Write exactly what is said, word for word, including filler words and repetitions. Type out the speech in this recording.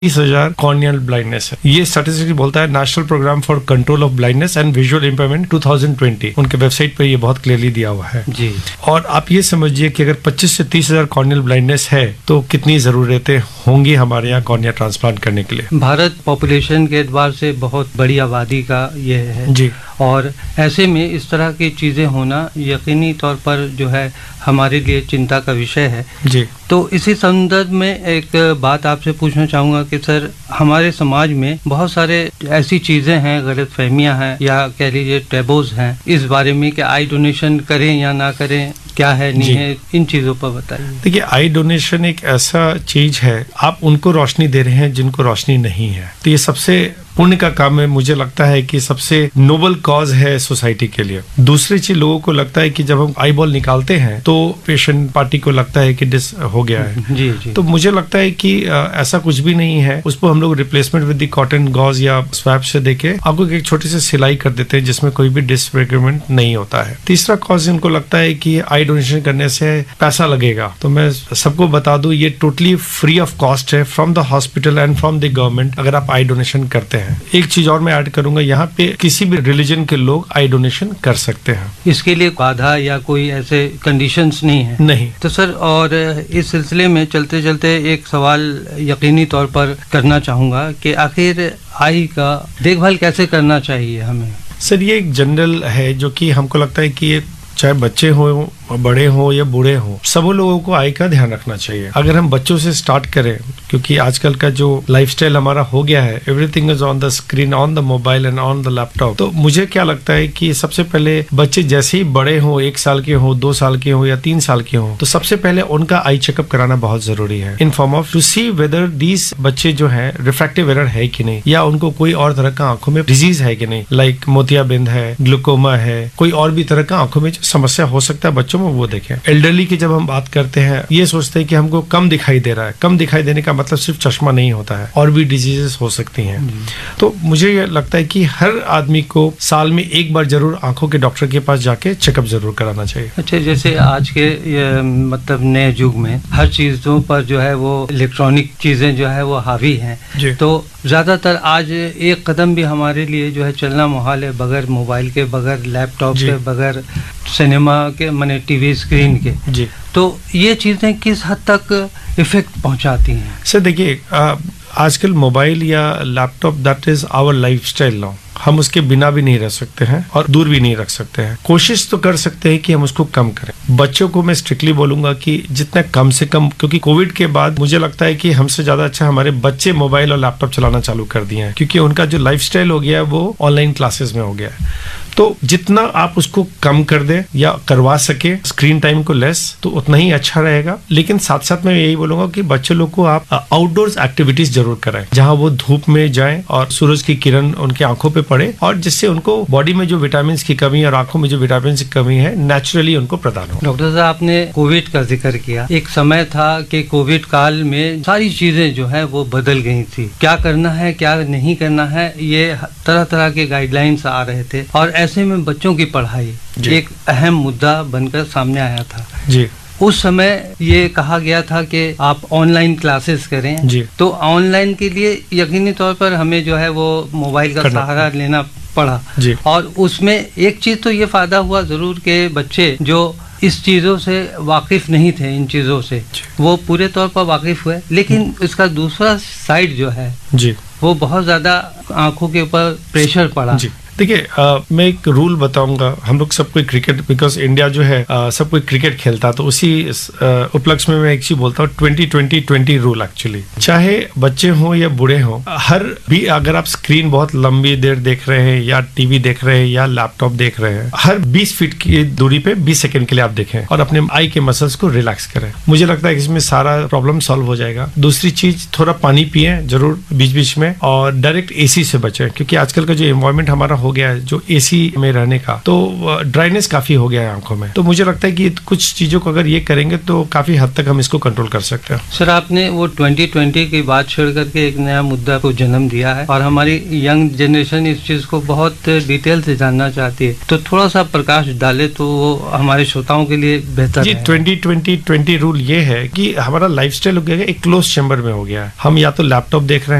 तीस हजार corneal blindness है। ये स्टैटिस्टिक्स बोलता है national programme for control of blindness and visual impairment two thousand twenty, उनके वेबसाइट पर ये बहुत क्लियरली दिया हुआ है जी। और आप ये समझिए कि अगर पच्चीस से तीस हजार कॉर्नियल ब्लाइंडनेस है तो कितनी जरूरतें होंगी हमारे यहाँ कॉर्निया ट्रांसप्लांट करने के लिए। भारत पॉपुलेशन के एतबार से बहुत बड़ी आबादी का ये है जी, और ऐसे में इस तरह की चीजें होना यकीनी तौर पर जो है हमारे लिए चिंता का विषय है जी। तो इसी संदर्भ में एक बात आपसे पूछना चाहूँगा कि सर हमारे समाज में बहुत सारे ऐसी चीज़ें हैं, गलतफहमियां हैं या कह लीजिए टैबूज हैं इस बारे में कि आई डोनेशन करें या ना करें, क्या है नहीं है, इन चीज़ों पर बताइए। देखिए, आई डोनेशन एक ऐसा चीज है, आप उनको रोशनी दे रहे हैं जिनको रोशनी नहीं है, तो ये सबसे पुण्य का काम है। मुझे लगता है कि सबसे नोबल कॉज है सोसाइटी के लिए। दूसरी चीज, लोगों को लगता है कि जब हम आई बॉल निकालते हैं तो पेशेंट पार्टी को लगता है कि डिस हो गया है। जी, जी। तो मुझे लगता है कि आ, ऐसा कुछ भी नहीं है। उस पर हम लोग replacement with the cotton gauge या स्वैप से देके आपको एक छोटी सी सिलाई कर देते हैं जिसमें कोई भी डिसफिगरमेंट नहीं होता है। तीसरा कॉज इनको लगता है कि आई डोनेशन करने से पैसा लगेगा, तो मैं सबको बता दूं ये टोटली फ्री ऑफ कॉस्ट है from the hospital and from the government अगर आप आई डोनेशन करते हैं। एक चीज और मैं ऐड करूंगा, यहाँ पे किसी भी रिलीजन के लोग आई डोनेशन कर सकते हैं। इसके लिए बाधा या कोई ऐसे कंडीशंस नहीं है? नहीं। तो सर, और इस सिलसिले में चलते चलते एक सवाल यकीनी तौर पर करना चाहूंगा कि आखिर आई का देखभाल कैसे करना चाहिए हमें? सर, ये एक जनरल है जो कि हमको लगता है कि ये चाहे बच्चे हो, बड़े हो या बूढ़े हो, सब लोगों को आई का ध्यान रखना चाहिए। अगर हम बच्चों से स्टार्ट करें, क्योंकि आजकल का जो लाइफस्टाइल हमारा हो गया है, everything is on the screen, on the mobile and on the laptop, तो मुझे क्या लगता है कि सबसे पहले बच्चे जैसे ही बड़े हो, एक साल के हो, दो साल के हो या तीन साल के हो, तो सबसे पहले उनका आई चेकअप कराना बहुत जरूरी है in form of to see whether these बच्चे जो है रिफ्रैक्टिव एरर है कि नहीं, या उनको कोई और तरह का आंखों में डिजीज है कि नहीं, लाइक मोतियाबिंद है, ग्लूकोमा है, कोई और भी तरह का आंखों में जो समस्या हो सकता है बच्चों में, वो देखें। एल्डरली की जब हम बात करते हैं, ये सोचते हैं कि हमको कम दिखाई दे रहा है। कम दिखाई देने का मतलब सिर्फ चश्मा नहीं होता है, और भी डिजीजेस हो सकती हैं। तो मुझे ये लगता है कि हर आदमी को साल में एक बार जरूर आंखों के डॉक्टर के पास जाके चेकअप जरूर कराना चाहिए। अच्छा, जैसे आज के ये, मतलब नए युग में हर चीजों पर जो है वो इलेक्ट्रॉनिक चीजें जो है वो हावी हैं, तो ज्यादातर आज एक कदम भी हमारे लिए जो है चलना मुहाल है बगैर मोबाइल के, बगैर लैपटॉप के, बगैर सिनेमा के, माने टीवी स्क्रीन के। जी। तो ये चीजें किस हद तक इफेक्ट पहुंचाती हैं? सर देखिए, आजकल मोबाइल या laptop that is our lifestyle now. हम उसके बिना भी नहीं रह सकते हैं और दूर भी नहीं रख सकते हैं। कोशिश तो कर सकते हैं कि हम उसको कम करें। बच्चों को मैं स्ट्रिक्टली बोलूंगा कि जितना कम से कम, क्योंकि कोविड के बाद मुझे लगता है कि हमसे ज्यादा अच्छा हमारे बच्चे मोबाइल और लैपटॉप चलाना चालू कर दिए हैं, क्योंकि उनका जो लाइफस्टाइल हो गया है वो ऑनलाइन क्लासेस में हो गया है। तो जितना आप उसको कम कर दे या करवा सके स्क्रीन टाइम को लेस, तो उतना ही अच्छा रहेगा। लेकिन साथ साथ मैं यही बोलूंगा कि बच्चे लोग को आप आउटडोर्स एक्टिविटीज जरूर कराएं, जहां वो धूप में जाएं और सूरज की किरण उनके आंखों पे पड़े, और जिससे उनको बॉडी में जो विटामिन की कमी और आंखों में जो विटामिन की कमी है नेचुरली उनको प्रदान हो। डॉक्टर साहब, आपने कोविड का जिक्र किया। एक समय था कि कोविड काल में सारी चीजें जो है वो बदल गई थी। क्या करना है, क्या नहीं करना है, ये तरह तरह के गाइडलाइंस आ रहे थे, और ऐसे में बच्चों की पढ़ाई एक अहम मुद्दा बनकर सामने आया था। जी। उस समय ये कहा गया था कि आप ऑनलाइन क्लासेस करें। जी। तो ऑनलाइन के लिए यकीनी तौर पर हमें जो है वो मोबाइल का सहारा लेना पड़ा। जी। और उसमें एक चीज तो ये फायदा हुआ जरूर कि बच्चे जो इस चीजों से वाकिफ नहीं थे, इन चीजों से वो पूरे तौर पर वाकिफ हुए। लेकिन इसका दूसरा साइड जो है जी, वो बहुत ज्यादा आंखों के ऊपर प्रेशर पड़ा। जी। देखिए, मैं एक रूल बताऊंगा। हम लोग सब कोई क्रिकेट, बिकॉज इंडिया जो है आ, सब कोई क्रिकेट खेलता है, तो उसी उपलक्ष्य में मैं एक चीज बोलता हूँ, twenty twenty twenty rule. Actually चाहे बच्चे हों या बूढ़े हों, हर भी अगर आप स्क्रीन बहुत लंबी देर देख रहे हैं या टीवी देख रहे हैं या लैपटॉप देख रहे हैं, हर बीस फीट की दूरी पे बीस सेकंड के लिए आप देखें और अपने आई के मसल्स को रिलैक्स करें। मुझे लगता है कि इसमें सारा प्रॉब्लम सॉल्व हो जाएगा। दूसरी चीज, थोड़ा पानी पिए जरूर बीच बीच में, और डायरेक्ट एसी से बचें, क्योंकि आजकल का जो एनवायरमेंट हमारा हो हो गया है जो एसी में रहने का, तो ड्राइनेस काफी हो गया है आंखों में। तो मुझे लगता है कि कुछ चीजों को अगर ये करेंगे तो काफी हद तक हम इसको कंट्रोल कर सकते हैं। सर, आपने वो ट्वेंटी ट्वेंटी की बात छोड़ करके एक नया मुद्दा को जन्म दिया है और हमारी यंग जनरेशन इस चीज को बहुत डिटेल से जानना चाहती है, तो थोड़ा सा प्रकाश डाले तो वो हमारे श्रोताओं के लिए बेहतर जी। ट्वेंटी ट्वेंटी ट्वेंटी रूल ये है कि हमारा लाइफस्टाइल हो गया एक क्लोज चैम्बर में हो गया है। हम या तो लैपटॉप देख रहे हैं